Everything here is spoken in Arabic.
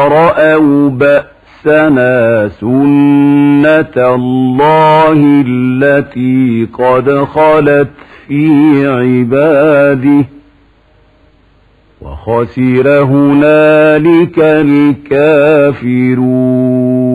رأوا بأسنا سنة الله التي قد خلت في عباده وخسر هنالك الكافرون.